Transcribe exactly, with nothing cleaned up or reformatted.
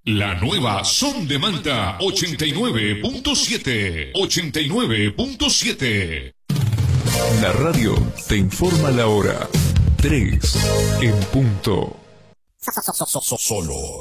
La nueva Son de Manta ochenta y nueve punto siete. ochenta y nueve punto siete. La radio te informa la hora. tres en punto. Solo